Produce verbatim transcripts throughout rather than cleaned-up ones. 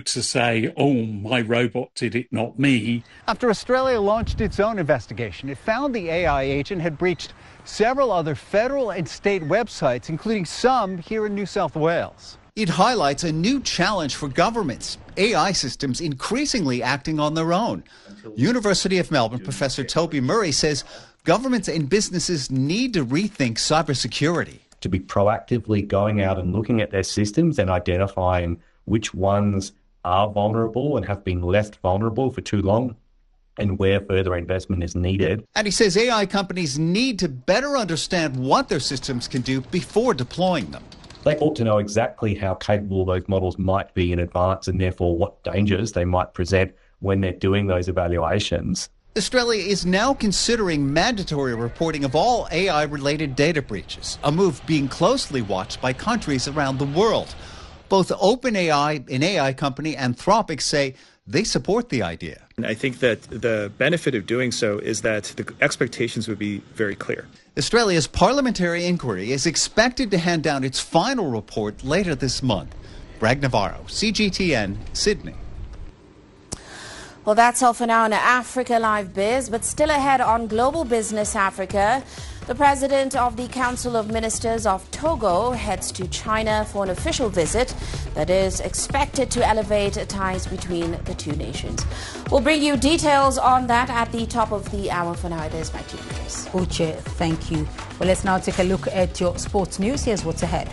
to say, oh, my robot did it, not me. After Australia launched its own investigation, it found the A I agent had breached several other federal and state websites, including some here in New South Wales. It highlights a new challenge for governments, A I systems increasingly acting on their own. University of Melbourne Professor Toby Murray says governments and businesses need to rethink cybersecurity. To be proactively going out and looking at their systems and identifying which ones are vulnerable and have been left vulnerable for too long, and where further investment is needed. And he says A I companies need to better understand what their systems can do before deploying them. They ought to know exactly how capable those models might be in advance and therefore what dangers they might present when they're doing those evaluations. Australia is now considering mandatory reporting of all A I-related data breaches, a move being closely watched by countries around the world. Both OpenAI, an A I company, and Anthropic say they support the idea. I think that the benefit of doing so is that the expectations would be very clear. Australia's parliamentary inquiry is expected to hand down its final report later this month. Greg Navarro, C G T N, Sydney. Well, that's all for now on Africa Live Biz, but still ahead on Global Business Africa. The president of the Council of Ministers of Togo heads to China for an official visit that is expected to elevate ties between the two nations. We'll bring you details on that at the top of the hour. For now, it is back to you, Chris. Uche, thank you. Well, let's now take a look at your sports news. Here's what's ahead.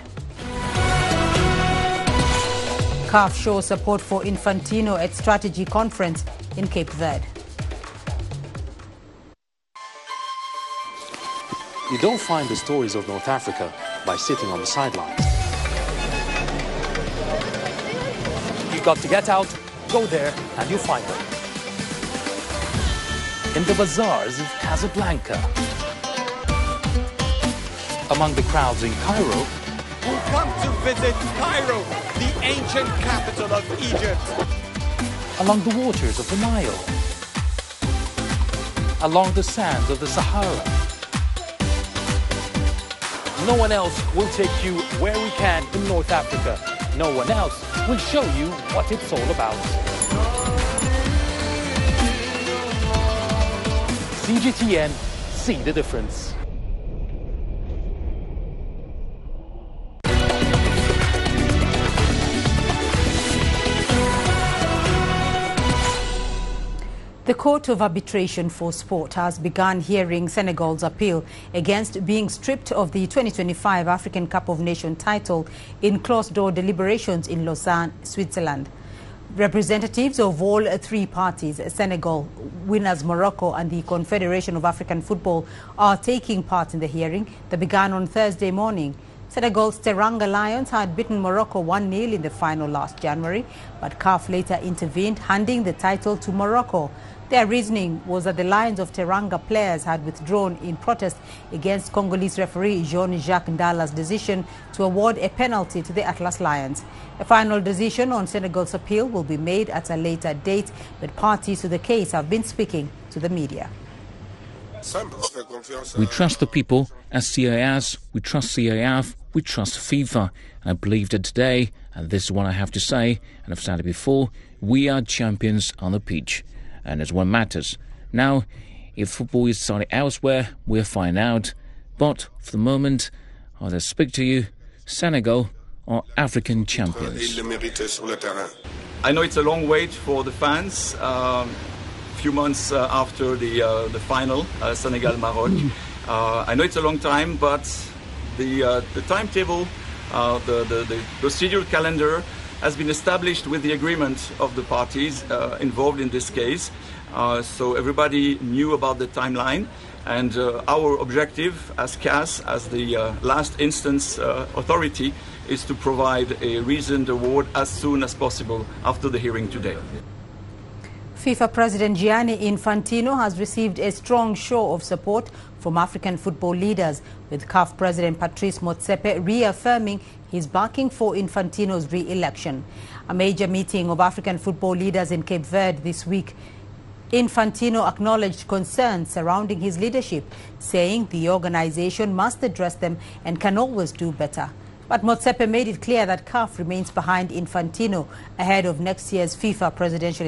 C A F shows support for Infantino at Strategy Conference in Cape Verde. You don't find the stories of North Africa by sitting on the sidelines. You've got to get out, go there, and you'll find them. In the bazaars of Casablanca. Among the crowds in Cairo. Who come to visit Cairo, the ancient capital of Egypt. Along the waters of the Nile. Along the sands of the Sahara. No one else will take you where we can in North Africa. No one else will show you what it's all about. C G T N, see the difference. The Court of Arbitration for Sport has begun hearing Senegal's appeal against being stripped of the twenty twenty-five African Cup of Nations title in closed-door deliberations in Lausanne, Switzerland. Representatives of all three parties, Senegal, winners Morocco and the Confederation of African Football, are taking part in the hearing that began on Thursday morning. Senegal's Teranga Lions had beaten Morocco one nil in the final last January, but C A F later intervened, handing the title to Morocco. Their reasoning was that the Lions of Teranga players had withdrawn in protest against Congolese referee Jean-Jacques Ndala's decision to award a penalty to the Atlas Lions. A final decision on Senegal's appeal will be made at a later date, but parties to the case have been speaking to the media. We trust the people as C A S, we trust C A F, we trust FIFA. And I believe that today, and this is what I have to say, and I've said it before, we are champions on the pitch. And it's what matters. Now, if football is starting elsewhere, we'll find out. But for the moment, as I speak to you, Senegal are African champions. I know it's a long wait for the fans. Um, few months uh, after the uh, the final, uh, Senegal-Maroc. Uh, I know it's a long time, but the uh, the timetable, uh, the, the the procedural calendar has been established with the agreement of the parties uh, involved in this case. Uh, so everybody knew about the timeline, and uh, our objective as C A S, as the uh, last instance uh, authority, is to provide a reasoned award as soon as possible after the hearing today. FIFA President Gianni Infantino has received a strong show of support from African football leaders, with C A F President Patrice Motsepe reaffirming his backing for Infantino's re-election. A major meeting of African football leaders in Cape Verde this week, Infantino acknowledged concerns surrounding his leadership, saying the organization must address them and can always do better. But Motsepe made it clear that C A F remains behind Infantino ahead of next year's FIFA presidential